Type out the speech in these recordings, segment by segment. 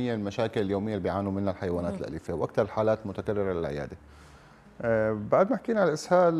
هي المشاكل اليوميه اللي بيعانوا منها الحيوانات الاليفه، واكثر الحالات متكرره للعياده. بعد ما حكينا على الاسهال،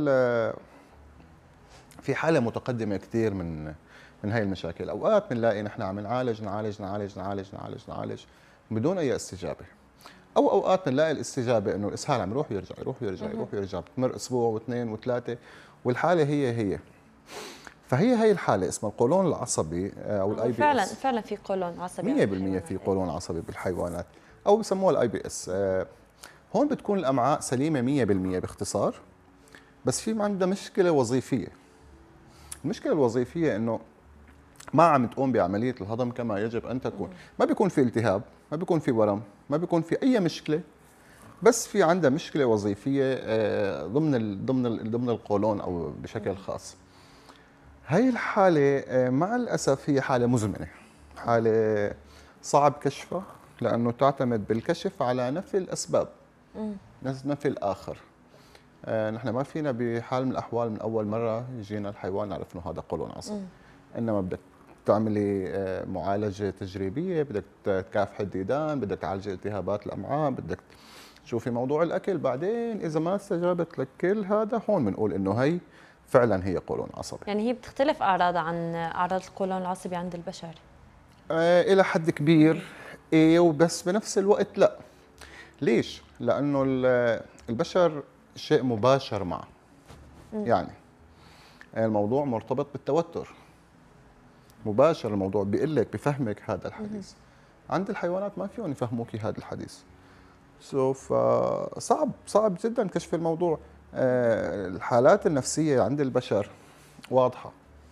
في حاله متقدمه كثير من هاي المشاكل. اوقات بنلاقي نحن عم نعالج نعالج نعالج نعالج نعالج نعالج بدون اي استجابه، او اوقات بنلاقي الاستجابه انه الاسهال عم يروح ويرجع يروح ويرجع يروح ويرجع، بتمر اسبوع واثنين وثلاثه والحاله هي. فهي هي الحاله اسمها القولون العصبي او الاي بي فعلا اس. فعلا في قولون عصبي 100% في قولون عصبي بالحيوانات، او بسموها الاي بي اس. هون بتكون الامعاء سليمه 100% باختصار، بس في عندها مشكله وظيفيه. المشكله الوظيفيه انه ما عم تقوم بعمليه الهضم كما يجب ان تكون. ما بيكون في التهاب، ما بيكون في ورم، ما بيكون في اي مشكله، بس في عندها مشكله وظيفيه ضمن القولون او بشكل خاص. هي الحاله مع الاسف هي حاله مزمنه، حاله صعب كشفها، لانه تعتمد بالكشف على نفي الاسباب، نفي الاخر. نحن ما فينا بحال من الاحوال من اول مره يجينا الحيوان نعرف انه هذا قولون عصبي، انما بدك تعملي معالجه تجريبيه، بدك تكافحي الديدان، بدك تعالجي التهابات الامعاء، بدك تشوفي موضوع الاكل. بعدين اذا ما استجابت لك كل هذا، هون بنقول انه هي فعلا هي قولون عصبي. يعني هي بتختلف اعراضها عن اعراض القولون العصبي عند البشر؟ الى حد كبير ايه، وبس بنفس الوقت لا. ليش؟ لانه البشر شيء مباشر معه. يعني الموضوع مرتبط بالتوتر مباشر، الموضوع بيقول لك بفهمك هذا الحديث. عند الحيوانات ما فيهم يفهموك هذا الحديث. صعب جدا كشف الموضوع. الحالات النفسيه عند البشر واضحه.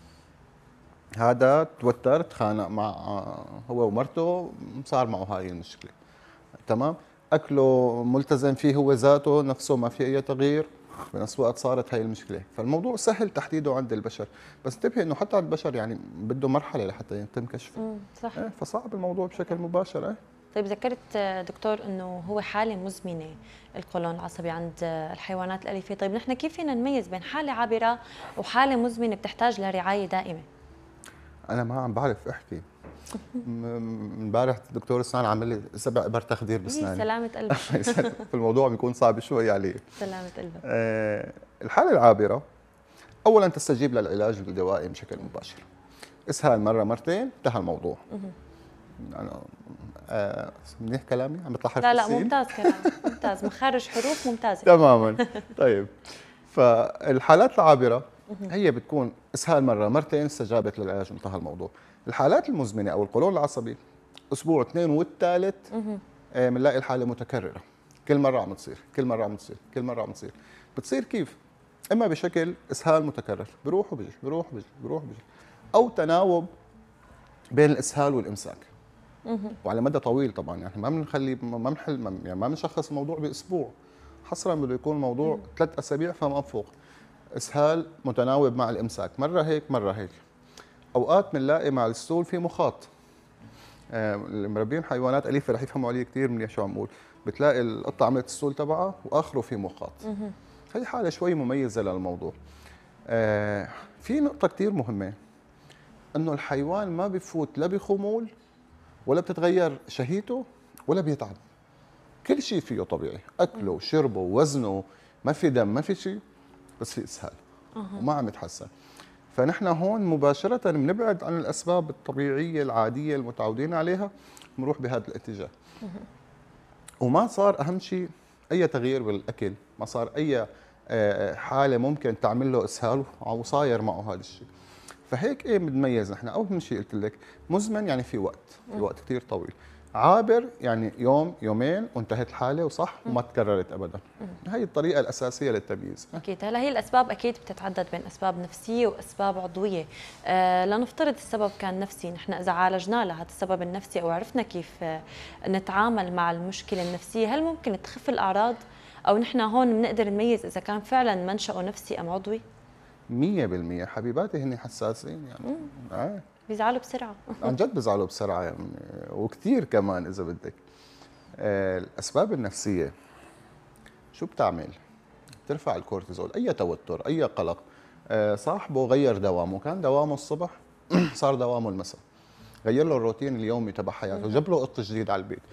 هذا توتر، تخانق مع هو ومرته، صار معه هاي المشكله. تمام. اكله ملتزم فيه هو ذاته نفسه، ما في اي تغيير، بنفس الوقت صارت هاي المشكله. فالموضوع سهل تحديده عند البشر، بس انتبهي انه حتى عند البشر يعني بده مرحله لحتى يتم كشفه. صح. فصعب الموضوع بشكل مباشر. طيب ذكرت دكتور انه هو حاله مزمنه القولون العصبي عند الحيوانات الاليفه، طيب نحن كيف فينا نميز بين حاله عابره وحاله مزمنه بتحتاج لرعايه دائمه؟ انا ما عم بعرف احكي. امبارح الدكتور اسنان عمل لي 7 ابر تخدير باسناني. سلامة قلبك. فالموضوع بيكون صعب شوي عليه. سلامة قلبك. الحالة العابرة اولا تستجيب للعلاج الدوائي بشكل مباشر. اسهال مرة مرتين انتهى الموضوع. انا منيح كلامي عم بيطلع حرف لا السين؟ ممتاز كلامك، ممتاز، مخارج حروف ممتازة. تماما. طيب، فالحالات العابرة هي بتكون اسهال مرة مرتين استجابت للعلاج وانتهى الموضوع. الحالات المزمنة او القولون العصبي اسبوع اثنين والثالث بنلاقي الحالة متكررة، كل مرة عم تصير كل مرة عم تصير كل مرة عم تصير. بتصير كيف؟ اما بشكل اسهال متكرر بروح وبيجي بروح وبيجي بروح وبيجي، او تناوب بين الاسهال والامساك وعلى مدى طويل. طبعا يعني ما بنخلي ما بنحل يعني ما بنشخص الموضوع باسبوع، حصرا بده يكون الموضوع 3 اسابيع فما فوق. اسهال متناوب مع الامساك، مره هيك مره هيك. اوقات بنلاقي مع الستول في مخاط. المربين حيوانات اليفه رح يفهموا علي كثير منيح شو عم بقول. بتلاقي القطه عملت الستول تبعها واخره في مخاط. هي حاله شوي مميزه للموضوع. في نقطه كثير مهمه، انه الحيوان ما بفوت لا بخمول ولا بتتغير شهيته ولا بيتعب. كل شيء فيه طبيعي، اكله وشربه ووزنه، ما في دم ما في شيء، بس في اسهال وما عم يتحسن. فنحن هون مباشره بنبعد عن الاسباب الطبيعيه العاديه المتعودين عليها، بنروح بهذا الاتجاه. وما صار اهم شيء اي تغيير بالاكل، ما صار اي حاله ممكن تعمل له اسهال وصاير معه هذا الشيء. فهيك ايه بنميز نحن. اول شيء قلت لك مزمن يعني في وقت كثير طويل. عابر يعني يوم يومين وانتهت الحاله وصح وما تكررت ابدا. هي الطريقه الاساسيه للتمييز. اكيد. هلا هي الاسباب اكيد بتتعدد بين اسباب نفسيه واسباب عضويه. لنفترض السبب كان نفسي، نحن اذا عالجنا لهذا السبب النفسي او عرفنا كيف نتعامل مع المشكله النفسيه، هل ممكن تخف الاعراض؟ او نحن هون بنقدر نميز اذا كان فعلا منشأه نفسي ام عضوي؟ 100% حبيباتي هن حساسين يعني. بيزعلوا بسرعه. عن جد بيزعلوا بسرعه يعني، وكثير كمان اذا بدك. الاسباب النفسيه شو بتعمل؟ بترفع الكورتيزول. اي توتر اي قلق، صاحبه غير دوامه، كان دوامه الصبح صار دوامه المساء، غير له الروتين اليومي تبع حياته، جاب له قط جديد على البيت،